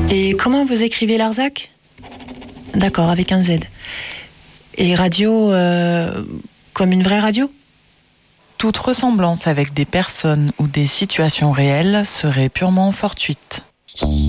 Et comment vous écrivez Larzac ? D'accord, avec un Z. Et radio, comme une vraie radio ? Toute ressemblance avec des personnes ou des situations réelles serait purement fortuite.